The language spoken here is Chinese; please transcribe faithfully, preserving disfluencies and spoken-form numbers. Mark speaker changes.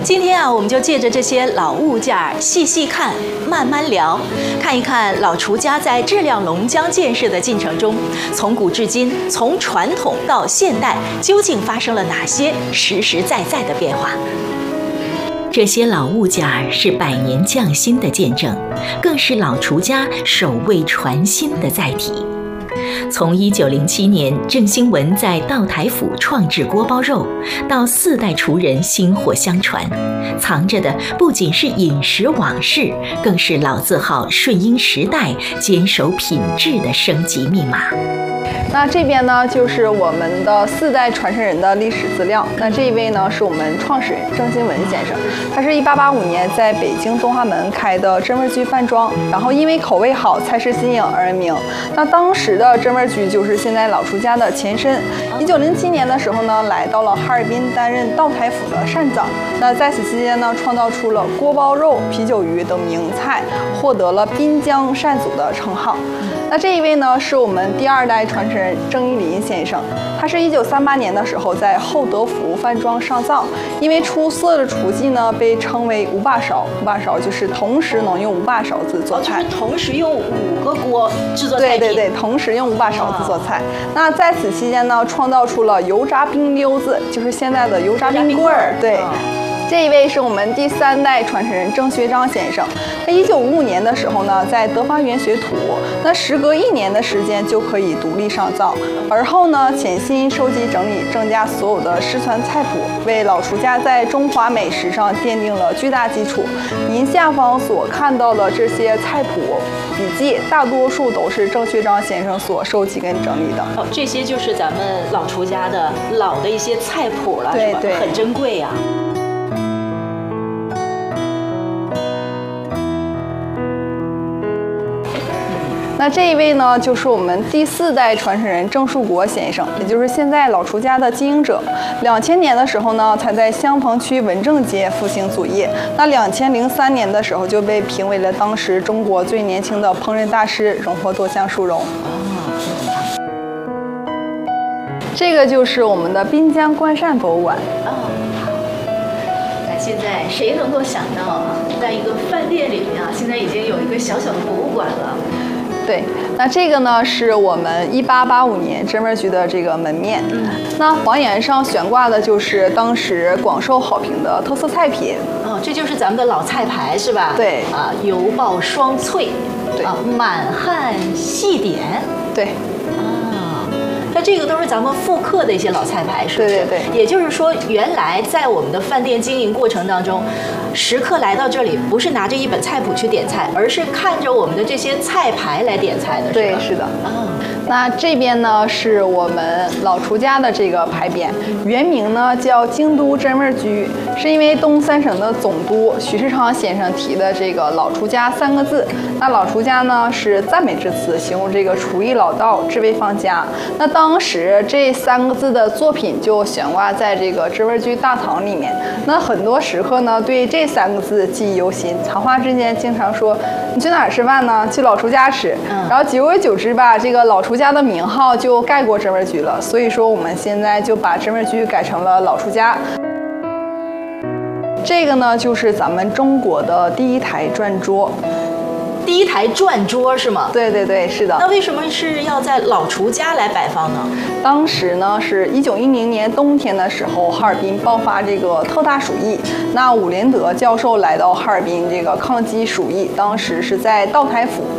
Speaker 1: 今天啊，我们就借着这些老物件儿，细细看，慢慢聊，看一看老厨家在质量龙江建设的进程中，从古至今，从传统到现代，究竟发生了哪些实实在在的变化？这些老物件儿是百年匠心的见证，更是老厨家守卫传心的载体。从一九零七年郑兴文在道台府创制锅包肉，到四代厨人薪火相传，藏着的不仅是饮食往事，更是老字号顺应时代、坚守品质的升级密码。
Speaker 2: 那这边呢，就是我们的四代传承人的历史资料。那这一位呢，是我们创始人郑兴文先生，他是一八八五年在北京东华门开的真味居饭庄，然后因为口味好、菜式新颖而闻名。那当时的真味居就是现在老厨家的前身。一九零七年的时候呢，来到了哈尔滨担任道台府的膳长。那在此期间呢，创造出了锅包肉、啤酒鱼等名菜，获得了滨江膳祖的称号。那这一位呢，是我们第二代传承人郑一林先生，他是一九三八年的时候在厚德福饭庄上灶，因为出色的厨技呢，被称为五把勺。五把勺就是同时能用五把勺子做菜，
Speaker 1: 哦、就是同时用五个锅制作菜品。
Speaker 2: 对对对，同时用五把勺子做菜。啊、那在此期间呢，创造出了油炸冰溜子，就是现在的油炸冰棍儿。对。啊这一位是我们第三代传承人郑学章先生，他一九五五年的时候呢，在德发园学徒，那时隔一年的时间就可以独立上灶，而后呢，潜心收集整理郑家所有的失传菜谱，为老厨家在中华美食上奠定了巨大基础。您下方所看到的这些菜谱笔记，大多数都是郑学章先生所收集跟整理的。
Speaker 1: 哦，这些就是咱们老厨家的老的一些菜谱了，
Speaker 2: 对对，
Speaker 1: 很珍贵呀、啊。
Speaker 2: 那这一位呢，就是我们第四代传承人郑树国先生，也就是现在老厨家的经营者。两千年的时候呢，才在襄滂区文正街复兴祖业。那两千零三年的时候，就被评为了当时中国最年轻的烹饪大师，荣获多项殊荣。这个就是我们的滨江观膳博物馆。
Speaker 1: 哦，那现在谁能够想到啊，在一个饭店里面啊，现在已经有一个小小的博物馆了。
Speaker 2: 对，那这个呢是我们一八八五年真味居的这个门面。嗯，那房檐上悬挂的就是当时广受好评的特色菜品。
Speaker 1: 哦，这就是咱们的老菜牌是吧？
Speaker 2: 对。
Speaker 1: 啊，油爆双脆，
Speaker 2: 对
Speaker 1: 啊，满汉细点，
Speaker 2: 对。
Speaker 1: 那这个都是咱们复刻的一些老菜牌，是不是？
Speaker 2: 对对对。
Speaker 1: 也就是说，原来在我们的饭店经营过程当中，食客来到这里，不是拿着一本菜谱去点菜，而是看着我们的这些菜牌来点菜的。
Speaker 2: 对，是的。啊，那这边呢是我们老厨家的这个牌匾，原名呢叫京都真味居，是因为东三省的总督许世昌先生提的这个老厨家三个字。那老厨家呢是赞美之词，形容这个厨艺老道、智慧方家。那当时这三个字的作品就悬挂在这个真味居大堂里面。那很多食客呢对这三个字记忆犹新，谈话之间经常说：“你去哪儿吃饭呢？去老厨家吃。”嗯，然后久而久之吧，这个老厨家的名号就盖过真味居了。所以说我们现在就把真味居改成了老厨家。这个呢就是咱们中国的第一台转桌。
Speaker 1: 第一台转桌是吗？
Speaker 2: 对对对，是的。
Speaker 1: 那为什么是要在老厨家来摆放呢？
Speaker 2: 当时呢是一九一零年冬天的时候，哈尔滨爆发这个特大鼠疫。那伍连德教授来到哈尔滨这个抗击鼠疫，当时是在道台府